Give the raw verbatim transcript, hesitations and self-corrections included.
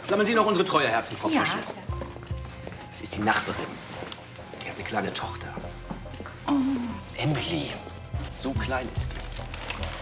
Sammeln Sie noch unsere treue Herzen, Frau Ja. Fischer. Das ist die Nachbarin. Die hat eine kleine Tochter. Oh. Emily. So klein ist die.